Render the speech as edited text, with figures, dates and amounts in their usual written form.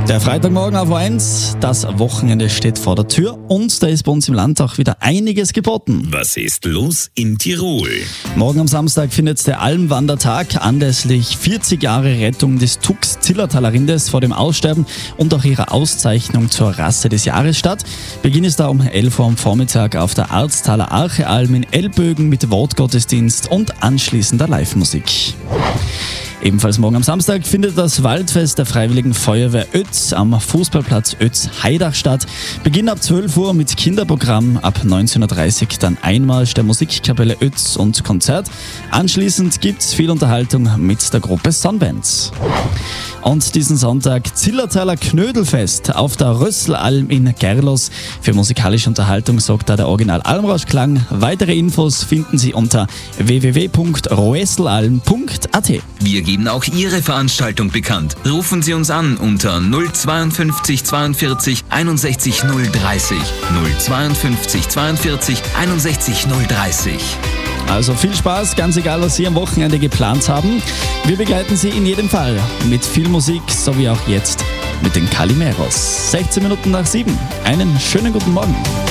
Der Freitagmorgen auf O1, das Wochenende steht vor der Tür und da ist bei uns im Land auch wieder einiges geboten. Was ist los in Tirol? Morgen am Samstag findet der Almwandertag anlässlich 40 Jahre Rettung des Tux-Zillertaler Rindes vor dem Aussterben und auch ihrer Auszeichnung zur Rasse des Jahres statt. Beginn ist da um 11 Uhr am Vormittag auf der Arztaler Arche-Alm in Elbögen mit Wortgottesdienst und anschließender Live-Musik. Ebenfalls morgen am Samstag findet das Waldfest der Freiwilligen Feuerwehr Oetz am Fußballplatz Oetz-Haidach statt. Beginn ab 12 Uhr mit Kinderprogramm, ab 19.30 Uhr dann Einmarsch der Musikkapelle Oetz und Konzert. Anschließend gibt's viel Unterhaltung mit der Gruppe Sonnenbands. Und diesen Sonntag Zillertaler Knödelfest auf der Rösselalm in Gerlos. Für musikalische Unterhaltung sorgt da der Original Almrauschklang. Weitere Infos finden Sie unter www.roesselalm.at. Wir geben auch Ihre Veranstaltung bekannt. Rufen Sie uns an unter 052 42 61 030. 052 42 61 030. Also viel Spaß, ganz egal, was Sie am Wochenende geplant haben. Wir begleiten Sie in jedem Fall mit viel Musik, so wie auch jetzt mit den Calimeros. 16 Minuten nach 7. Einen schönen guten Morgen.